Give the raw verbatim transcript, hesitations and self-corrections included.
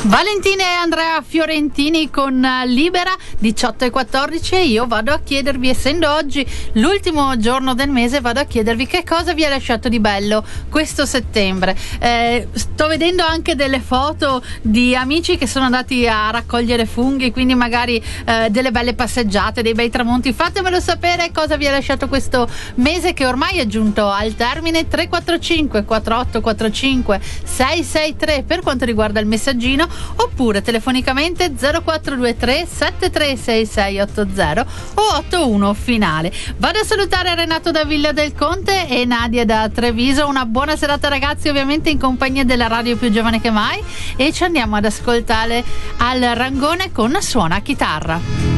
Valentina e Andrea Fiorentini con Libera, diciotto e quattordici, e io vado a chiedervi, essendo oggi l'ultimo giorno del mese, vado a chiedervi che cosa vi ha lasciato di bello questo settembre. Eh, sto vedendo anche delle foto di amici che sono andati a raccogliere funghi, quindi magari eh, delle belle passeggiate, dei bei tramonti. Fatemelo sapere cosa vi ha lasciato questo mese che ormai è giunto al termine. Tre quattro cinque quattro otto quattro cinque sei sei tre per quanto riguarda il messaggino, oppure telefonicamente zero quattro due tre sette tre sei sei otto zero o otto uno finale. Vado a salutare Renato da Villa del Conte e Nadia da Treviso. Una buona serata ragazzi, ovviamente in compagnia della radio più giovane che mai, e ci andiamo ad ascoltare Al Rangone con Suona Chitarra.